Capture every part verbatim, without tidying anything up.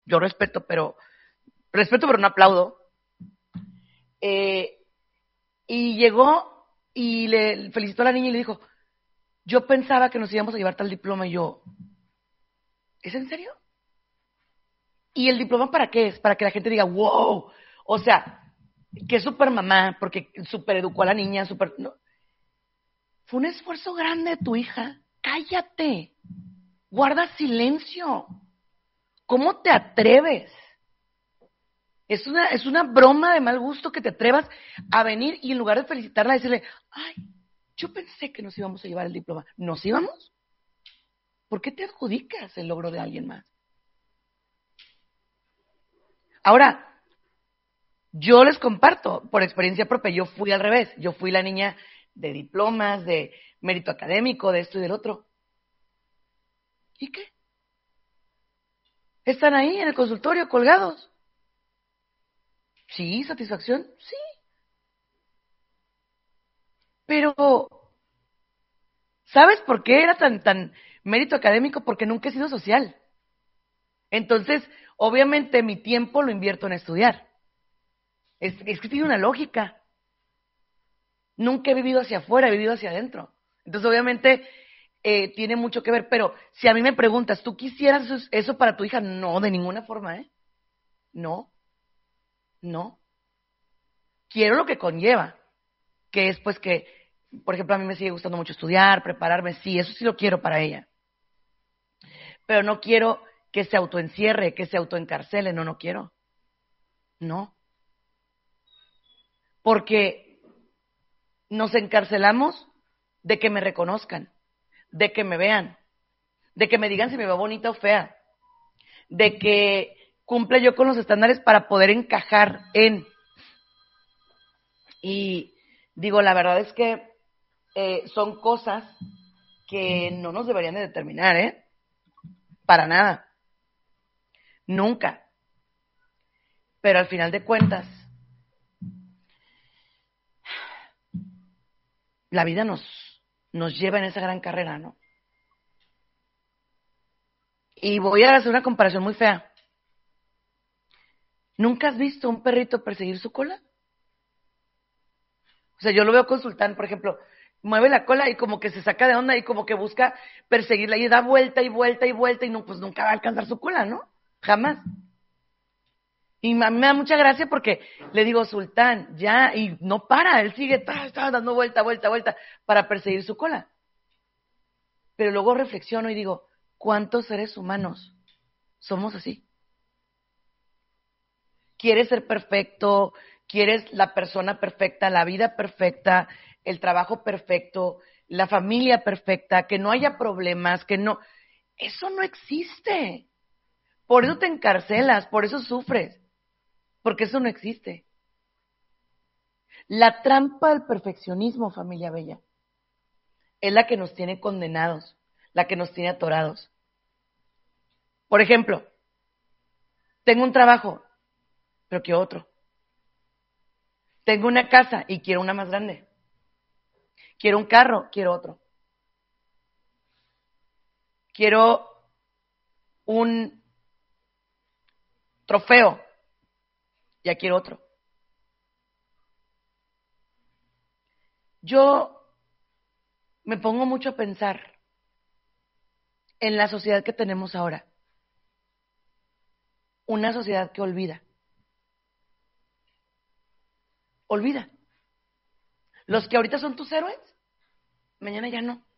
yo respeto, pero respeto, pero no aplaudo. Eh, y llegó y le felicitó a la niña y le dijo, yo pensaba que nos íbamos a llevar tal diploma, y yo, ¿es en serio? ¿Y el diploma para qué es? Para que la gente diga, wow, o sea, que súper mamá, porque súper educó a la niña, súper... No. Fue un esfuerzo grande de tu hija. Cállate. Guarda silencio. ¿Cómo te atreves? Es una, es una broma de mal gusto que te atrevas a venir y en lugar de felicitarla, decirle, ay, yo pensé que nos íbamos a llevar el diploma. ¿Nos íbamos? ¿Por qué te adjudicas el logro de alguien más? Ahora, yo les comparto, por experiencia propia, yo fui al revés. Yo fui la niña de diplomas, de mérito académico, de esto y del otro. ¿Y qué? ¿Están ahí en el consultorio colgados? Sí, satisfacción, sí. Pero, ¿sabes por qué era tan, tan mérito académico? Porque nunca he sido social. Entonces, obviamente mi tiempo lo invierto en estudiar. Es, es que tiene una lógica. Nunca he vivido hacia afuera, he vivido hacia adentro. Entonces, obviamente, eh, tiene mucho que ver. Pero si a mí me preguntas, ¿tú quisieras eso, eso para tu hija? No, de ninguna forma, ¿eh? No, no. Quiero lo que conlleva, que es pues que, por ejemplo, a mí me sigue gustando mucho estudiar, prepararme, sí, eso sí lo quiero para ella. Pero no quiero que se autoencierre, que se autoencarcele, no, no quiero. No. Porque nos encarcelamos de que me reconozcan, de que me vean, de que me digan si me veo bonita o fea, de que cumpla yo con los estándares para poder encajar en. Y digo, la verdad es que eh, son cosas que no nos deberían de determinar, ¿eh? Para nada. Nunca. Pero al final de cuentas, la vida nos, nos lleva en esa gran carrera, ¿no? Y voy a hacer una comparación muy fea. ¿Nunca has visto un perrito perseguir su cola? O sea, yo lo veo con Sultán, por ejemplo, mueve la cola y como que se saca de onda y como que busca perseguirla y da vuelta y vuelta y vuelta y no, pues nunca va a alcanzar su cola, ¿no? Jamás. Y a mí me da mucha gracia porque le digo, Sultán, ya, y no para, él sigue, está, está dando vuelta, vuelta, vuelta para perseguir su cola. Pero luego reflexiono y digo, ¿cuántos seres humanos somos así? ¿Quieres ser perfecto? ¿Quieres la persona perfecta, la vida perfecta, el trabajo perfecto, la familia perfecta, que no haya problemas, que no... Eso no existe. Por eso te encarcelas, por eso sufres, porque eso no existe. La trampa del perfeccionismo, familia bella, es la que nos tiene condenados, la que nos tiene atorados. Por ejemplo, tengo un trabajo, pero quiero otro. Tengo una casa y quiero una más grande. Quiero un carro, quiero otro. Quiero un trofeo, ya quiero otro. Yo me pongo mucho a pensar en la sociedad que tenemos ahora. Una sociedad que olvida. Olvida. Los que ahorita son tus héroes, mañana ya no.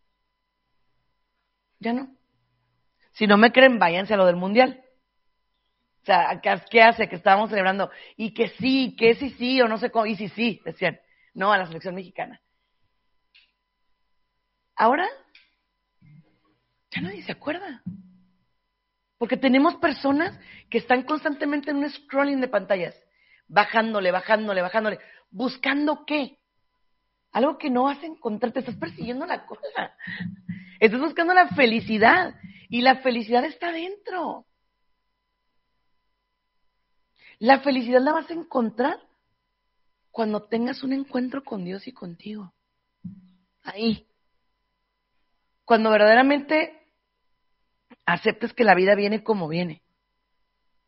Ya no. Si no me creen, váyanse a lo del mundial. O sea, ¿qué hace? Que estábamos celebrando. Y que sí, que sí, sí, o no sé cómo. Y sí, sí, decían. No, a la selección mexicana. Ahora, ya nadie se acuerda. Porque tenemos personas que están constantemente en un scrolling de pantallas. Bajándole, bajándole, bajándole. ¿Buscando qué? Algo que no vas a encontrar. Te estás persiguiendo la cola. Estás buscando la felicidad. Y la felicidad está dentro. La felicidad la vas a encontrar cuando tengas un encuentro con Dios y contigo. Ahí. Cuando verdaderamente aceptes que la vida viene como viene.